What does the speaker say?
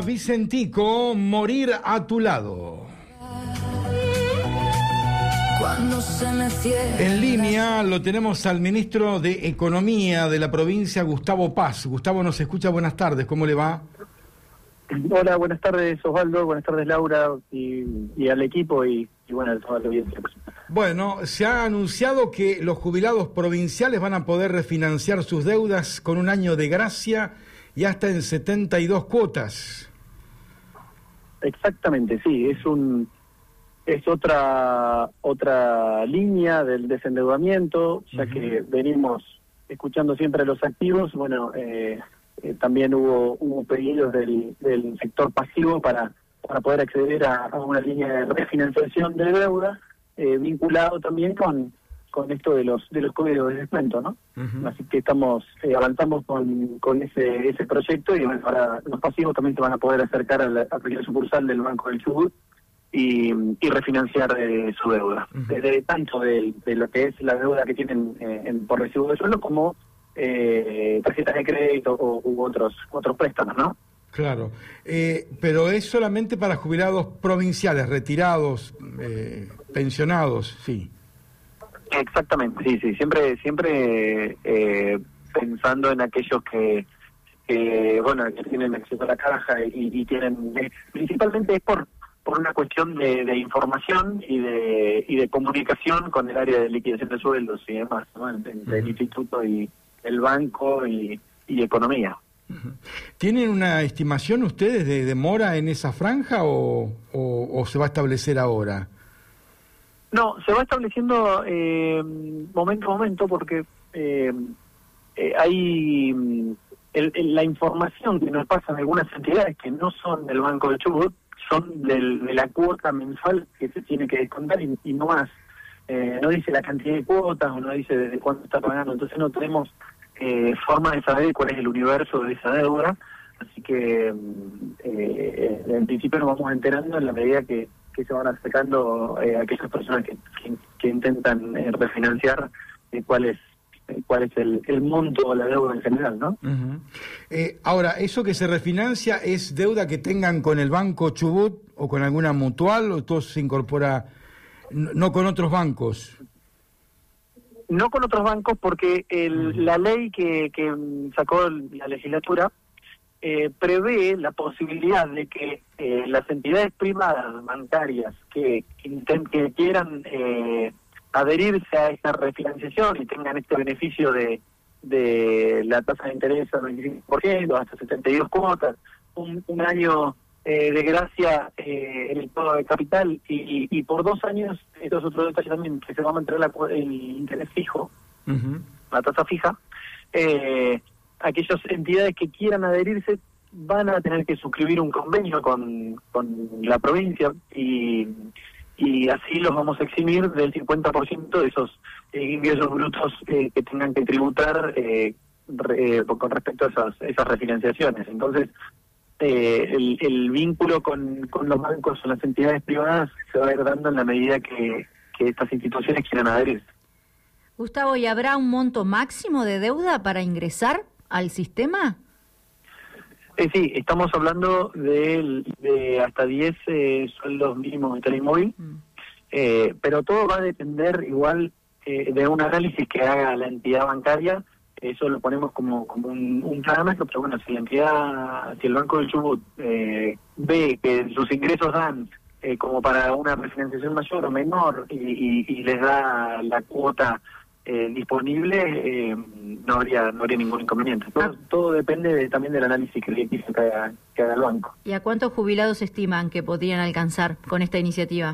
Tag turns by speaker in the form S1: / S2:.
S1: Vicentico, Morir a tu lado. En línea lo tenemos al ministro de Economía de la provincia, Gustavo Paz. Gustavo nos escucha, buenas tardes, ¿cómo le va?
S2: Hola, buenas tardes Osvaldo, buenas tardes Laura y al equipo y bueno, a toda la audiencia.
S1: Bueno, se ha anunciado que los jubilados provinciales van a poder refinanciar sus deudas con un año de gracia y hasta en 72 cuotas.
S2: Exactamente, sí, es otra línea del desendeudamiento, ya que venimos escuchando siempre a los activos. Bueno, también hubo pedidos del sector pasivo para poder acceder a una línea de refinanciación de deuda, vinculado también con esto de los códigos de descuento, ¿no? Así que avanzamos con ese proyecto, y bueno, ahora los pasivos también se van a poder acercar a la sucursal del Banco del Chubut y refinanciar su deuda, desde tanto de lo que es la deuda que tienen por recibo de sueldo como tarjetas de crédito u otros préstamos, ¿no?
S1: Claro, pero es solamente para jubilados provinciales, retirados, pensionados, sí.
S2: Exactamente, sí, siempre pensando en aquellos que tienen acceso a la caja y tienen, principalmente es por una cuestión de información y de comunicación con el área de liquidación de sueldos y demás, ¿no? Entre el instituto y el banco y economía.
S1: ¿Tienen una estimación ustedes de demora en esa franja o se va a establecer ahora?
S2: No, se va estableciendo momento a momento, porque hay la información que nos pasan algunas entidades que no son del Banco de Chubut, son de la cuota mensual que se tiene que descontar y no más. No dice la cantidad de cuotas o no dice desde cuánto está pagando, entonces no tenemos forma de saber cuál es el universo de esa deuda, así que en principio nos vamos enterando en la medida que se van acercando aquellas personas que intentan refinanciar cuál es el monto o la deuda en general, ¿no?
S1: Ahora, ¿eso que se refinancia es deuda que tengan con el Banco Chubut o con alguna mutual, o todo se incorpora, no con otros bancos?
S2: No con otros bancos, porque la ley que sacó la legislatura prevé la posibilidad de que las entidades privadas bancarias que quieran adherirse a esta refinanciación y tengan este beneficio de la tasa de interés al 25%, hasta 72 cuotas, un año de gracia en el pago de capital y por 2 años, esto es otro detalle también, que se va a mantener el interés fijo, la tasa fija. Aquellas entidades que quieran adherirse van a tener que suscribir un convenio con la provincia y así los vamos a eximir del 50% de esos ingresos brutos que tengan que tributar con respecto a esas refinanciaciones. Entonces, el vínculo con los bancos o las entidades privadas se va a ir dando en la medida que estas instituciones quieran adherirse.
S3: Gustavo, ¿y habrá un monto máximo de deuda para ingresar al sistema?
S2: Sí, estamos hablando de hasta 10 sueldos mínimos de telemóvil, pero todo va a depender igual de un análisis que haga la entidad bancaria. Eso lo ponemos como un parámetro, pero bueno, si el Banco del Chubut ve que sus ingresos dan como para una refinanciación mayor o menor y les da la cuota disponible, no habría ningún inconveniente. Todo depende también del análisis que haga el banco.
S3: ¿Y a cuántos jubilados estiman que podrían alcanzar con esta iniciativa?